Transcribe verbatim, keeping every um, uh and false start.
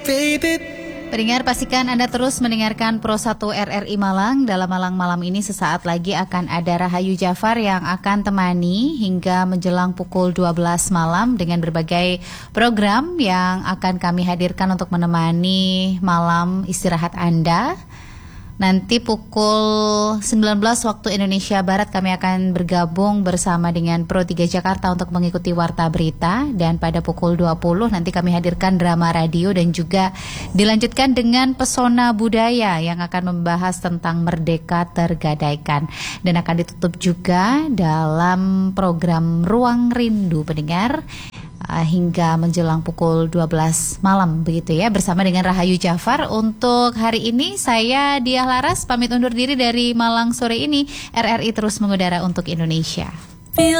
Pendengar, pastikan Anda terus mendengarkan Pro satu R R I Malang. Dalam Malang Malam ini sesaat lagi akan ada Rahayu Jafar yang akan temani hingga menjelang pukul dua belas malam dengan berbagai program yang akan kami hadirkan untuk menemani malam istirahat Anda. Nanti pukul sembilan belas waktu Indonesia Barat kami akan bergabung bersama dengan Pro tiga Jakarta untuk mengikuti Warta Berita. Dan pada pukul dua puluh nanti kami hadirkan drama radio dan juga dilanjutkan dengan Pesona Budaya yang akan membahas tentang Merdeka Tergadaikan. Dan akan ditutup juga dalam program Ruang Rindu pendengar hingga menjelang pukul dua belas malam begitu ya, bersama dengan Rahayu Jafar. Untuk hari ini saya Diah Laras pamit undur diri dari Malang sore ini. R R I terus mengudara untuk Indonesia.